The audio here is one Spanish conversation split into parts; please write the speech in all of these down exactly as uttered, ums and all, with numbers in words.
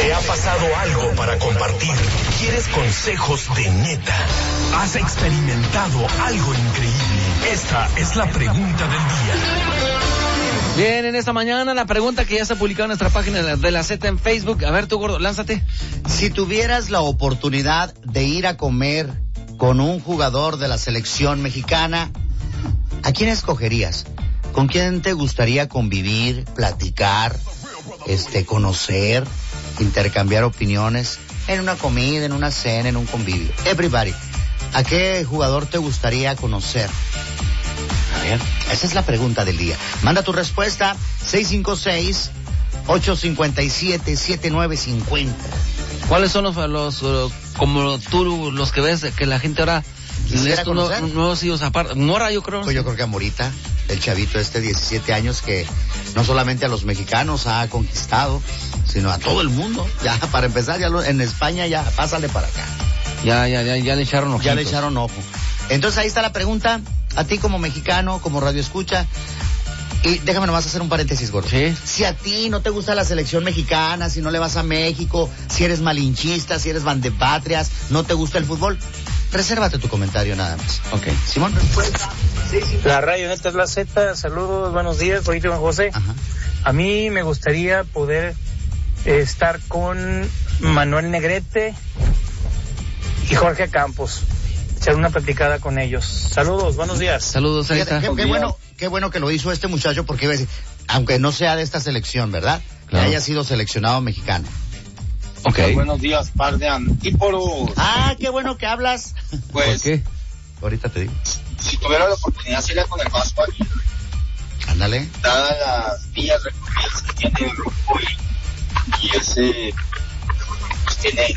¿Te ha pasado algo para compartir? ¿Quieres consejos de neta? ¿Has experimentado algo increíble? Esta es la pregunta del día. Bien, en esta mañana la pregunta que ya se ha publicado en nuestra página de la Z en Facebook. A ver, tú, gordo, lánzate. Si tuvieras la oportunidad de ir a comer con un jugador de la selección mexicana, ¿a quién escogerías? ¿Con quién te gustaría convivir, platicar, este, conocer, intercambiar opiniones? En una comida, en una cena, en un convivio. Everybody. ¿A qué jugador te gustaría conocer? A ver, esa es la pregunta del día. Manda tu respuesta, seis cinco seis, ocho cinco siete, siete nueve cinco cero. ¿Cuáles son los, los uh, como tú, los que ves que la gente ahora quisiera conocer? Nuevos hijos aparte. Nora, yo creo. Pues yo creo que a Morita, el chavito este, diecisiete años, que no solamente a los mexicanos ha conquistado, sino a todo el mundo. Ya, para empezar, ya lo, en España ya, pásale para acá. Ya, ya, ya, ya le echaron ojitos. Ya le echaron ojo. Entonces ahí está la pregunta, a ti como mexicano, como radio escucha. Y déjame nomás hacer un paréntesis, gordo. ¿Sí? Si a ti no te gusta la selección mexicana, si no le vas a México, si eres malinchista, si eres bandepatrias, no te gusta el fútbol, resérvate tu comentario nada más. Ok. Simón. La radio, esta es la Z. Saludos, buenos días, soy Juan José. Ajá. A mí me gustaría poder eh, estar con Manuel Negrete y Jorge Campos, echar una platicada con ellos. Saludos, buenos días. Saludos, ahí está. Qué, qué bueno, qué bueno que lo hizo este muchacho, porque iba a decir, aunque no sea de esta selección, ¿verdad? Claro. Que haya sido seleccionado mexicano. Ok. Pues buenos días, par de antíporos. Ah, qué bueno que hablas. Pues, ¿Por qué? Ahorita te digo. si tuviera la oportunidad sería con el Vasco Aguirre, Ándale. dadas las vías recorridas que tiene el grupo y, y ese, pues tiene,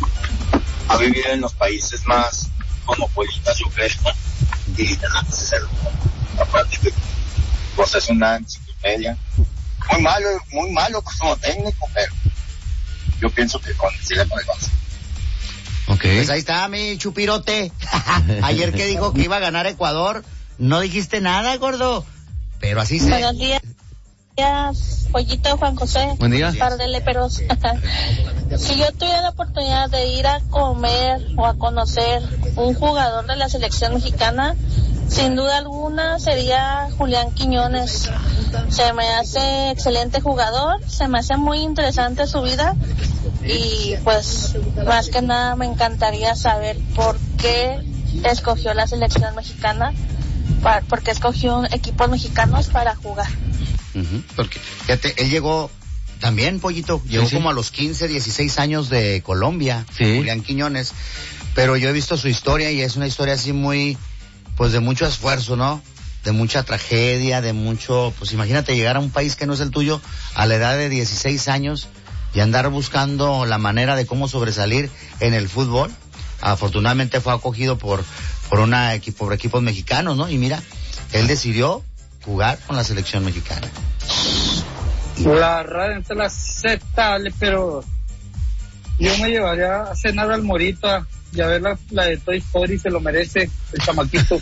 ha vivido en los países más cosmopolitas, yo creo, y tendrá que ser, aparte que, pues es una enciclopedia. Muy malo, muy malo como técnico, pero yo pienso que con, sigue con el Vasco. Ok. Pues ahí está mi chupirote. Ayer que dijo que iba a ganar Ecuador, no dijiste nada, gordo. Pero así se... Buenos días, Pollito, Juan José. Buen día. Par de leperos. Si yo tuviera la oportunidad de ir a comer o a conocer un jugador de la selección mexicana, sin duda alguna sería Julián Quiñones. Se me hace excelente jugador, se me hace muy interesante su vida y pues más que nada me encantaría saber por qué escogió la selección mexicana, para, por qué escogió equipos mexicanos para jugar. Uh-huh. Porque, fíjate, él llegó también, Pollito, llegó sí, sí. como a los quince, dieciséis años de Colombia, sí. Julián Quiñones, pero yo he visto su historia y es una historia así muy, pues de mucho esfuerzo, ¿no? De mucha tragedia, de mucho, pues imagínate llegar a un país que no es el tuyo a la edad de dieciséis años y andar buscando la manera de cómo sobresalir en el fútbol. Afortunadamente fue acogido por, por una equipo, por equipos mexicanos, ¿no? Y mira, él decidió jugar con la selección mexicana. La radio entre la Z, pero yo me llevaría a cenar al Morita y a ver la, la de Toy Story, se lo merece el chamaquito.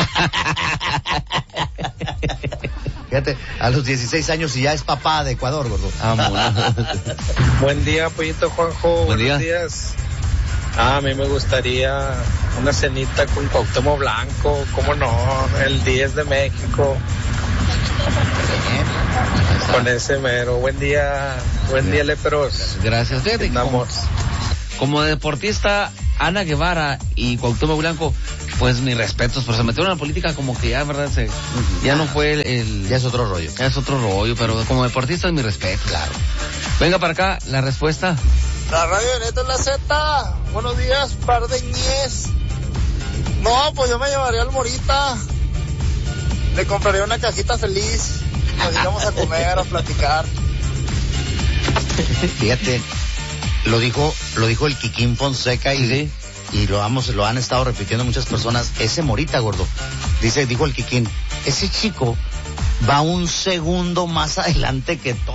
Fíjate, a los dieciséis años y ya es papá de Ecuador, gordo. Ah, Buen día, Pollito Juanjo. Buen Buenos día. días. Ah, a mí me gustaría una cenita con Cuauhtémoc Blanco, cómo no, el diez de México. Con ese mero. Buen día, buen día, leperos. Gracias. Fíjate, Andamos. como, como deportista, Ana Guevara y Cuauhtémoc Blanco, pues mis respetos, pero se metieron en la política como que ya, ¿verdad? Se, ya no fue el, el... Ya es otro rollo. Ya es otro rollo, pero como deportista, mi respeto. Claro. Venga para acá, la respuesta. La radio de Neta es la Z. Buenos días, par de ñez. No, pues yo me llevaría al Morita. Le compraría una cajita feliz. Nos íbamos a comer, a platicar. Fíjate, lo dijo, lo dijo el Kikín Fonseca y, Sí. y lo vamos, lo han estado repitiendo muchas personas. Ese Morita, gordo, dice, dijo el Kikín, ese chico va un segundo más adelante que todo.